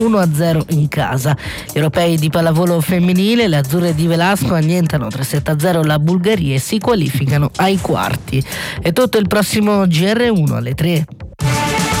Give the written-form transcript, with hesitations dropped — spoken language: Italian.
1-0 in casa. Gli europei di pallavolo femminile, le azzurre di Velasco annientano 3-7-0 la Bulgaria e si qualificano ai quarti. È tutto, il prossimo GR1 alle 3.